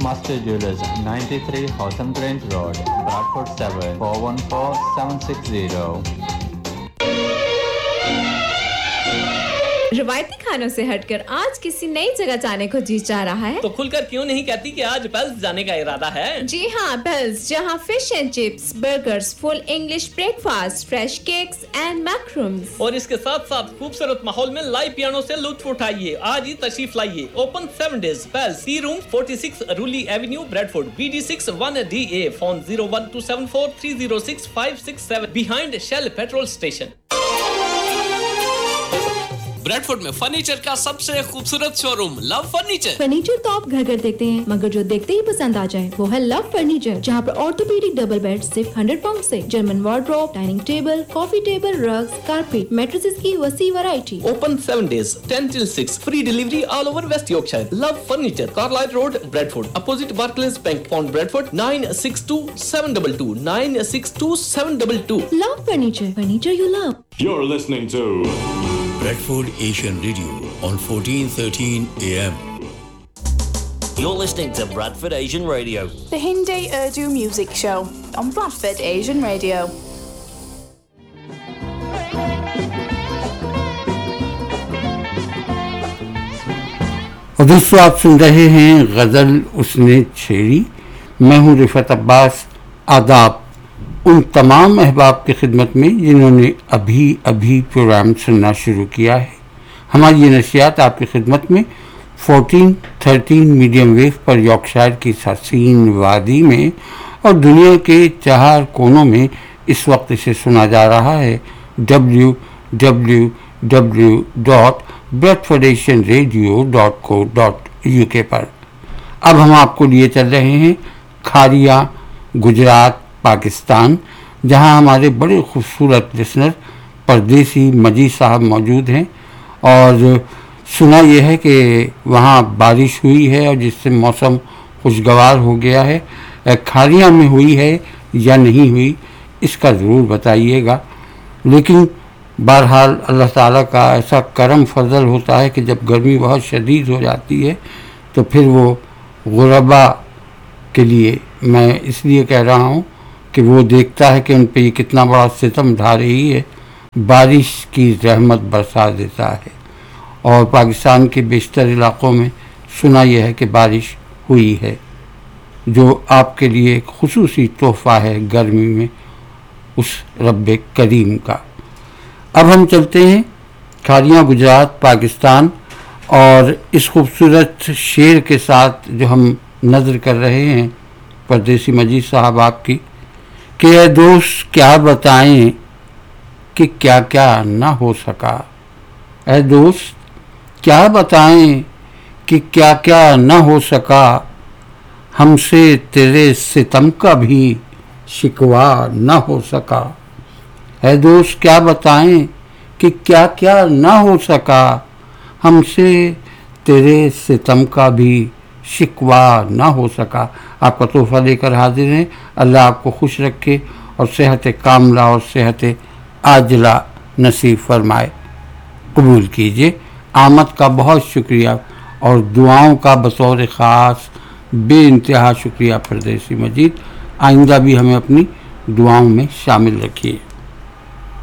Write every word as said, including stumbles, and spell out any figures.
Master Jewelers, ninety-three Houghton Grange Road, Bradford seven four one four seven six zero. روایتی کھانوں سے ہٹ کر آج کسی نئی جگہ جانے کو جی چاہ رہا ہے تو کھل کر کیوں نہیں کہتی کہ آج پیلس جانے کا ارادہ ہے؟ جی ہاں، پیلس، جہاں fish and chips, burgers, full English break fast, fresh cakes and میکرومز اور اس کے ساتھ ساتھ خوبصورت ماحول میں لائیو پیانو سے لطف اٹھائیے. آج ہی تشریف لائیے. Open seven days. Palace C room forty six رولی avenue Bradford B D six one D A. Phone zero one to seven four three zero six five six seven behind shell petrol station. Bradford میں furniture کا سب سے خوبصورت شو روم لو furniture. Furniture تو آپ گھر گھر دیکھتے ہیں، مگر جو دیکھتے ہی پسند آ جائے وہ ہے لو فرنیچر، جہاں پر آرتھوپیڈک ڈبل بیڈ صرف ہنڈریڈ پاؤنڈ سے، جرمن وارڈروب، ڈائننگ ٹیبل، کافی ٹیبل، رگز، کارپیٹ، میٹریسز کی وسیع variety. Open seven days ten till six. Free delivery all over waste Yorkshire. Love furniture, Carlyle road, Bradford, opposite بارکلیز bank, phone Bradford nine six to seven double to nine six to seven double to. Love furniture, furniture you love. You're listening to Bradford Asian Radio on fourteen thirteen A M. You're listening to Bradford Asian Radio. The Hindi Urdu Music Show on Bradford Asian Radio. اور دوستوں، آپ سن رہے ہیں غزل اس نے چھیڑی. میں ہوں رفعت عباس. آداب ان تمام احباب کی خدمت میں جنہوں نے ابھی ابھی پروگرام سننا شروع کیا ہے. ہماری یہ نشریات آپ کی خدمت میں فورٹین تھرٹین میڈیم ویو پر یارکشائر کی حسین وادی میں اور دنیا کے چار کونوں میں اس وقت اسے سنا جا رہا ہے W W W dot Bradford Asian radio dot کو ڈاٹ یو کے پر. اب ہم آپ کو لیے چل رہے ہیں کھاریا، گجرات، پاکستان، جہاں ہمارے بڑے خوبصورت لسنر پردیسی مجید صاحب موجود ہیں. اور سنا یہ ہے کہ وہاں بارش ہوئی ہے اور جس سے موسم خوشگوار ہو گیا ہے. کھاریا میں ہوئی ہے یا نہیں ہوئی اس کا ضرور بتائیے گا. لیکن بہرحال اللہ تعالیٰ کا ایسا کرم فضل ہوتا ہے کہ جب گرمی بہت شدید ہو جاتی ہے تو پھر وہ غربا کے لیے، میں اس لیے کہہ رہا ہوں کہ وہ دیکھتا ہے کہ ان پہ یہ کتنا بڑا ستم ڈھا رہی ہے، بارش کی رحمت برسا دیتا ہے. اور پاکستان کے بیشتر علاقوں میں سنا یہ ہے کہ بارش ہوئی ہے، جو آپ کے لیے ایک خصوصی تحفہ ہے گرمی میں اس رب کریم کا. اب ہم چلتے ہیں کھاریا، گجرات، پاکستان، اور اس خوبصورت شعر کے ساتھ جو ہم نظر کر رہے ہیں پردیسی مجید صاحب آپ کی، کہ اے دوست کیا بتائیں کہ کیا کیا نہ ہو سکا. اے دوست کیا بتائیں کہ کیا کیا نہ ہو سکا، ہم سے تیرے ستم کا بھی شکوہ نہ ہو سکا. اے دوست کیا بتائیں کہ کیا کیا نہ ہو سکا، ہم سے تیرے ستم کا بھی شکوہ نہ ہو سکا. آپ کا تحفہ لے کر حاضر ہیں. اللہ آپ کو خوش رکھے اور صحت کاملہ اور صحت عاجلہ نصیب فرمائے. قبول کیجئے. آمد کا بہت شکریہ اور دعاؤں کا بطور خاص بے انتہا شکریہ پردیسی مجید. آئندہ بھی ہمیں اپنی دعاؤں میں شامل رکھیے.